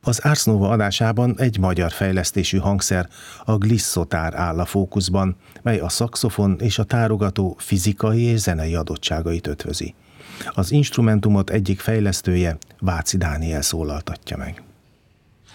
Az Ars Nova adásában egy magyar fejlesztésű hangszer, a Glissotár áll a fókuszban, mely a szaxofon és a tárogató fizikai és zenei adottságait ötvözi. Az instrumentumot egyik fejlesztője, Váci Dániel szólaltatja meg.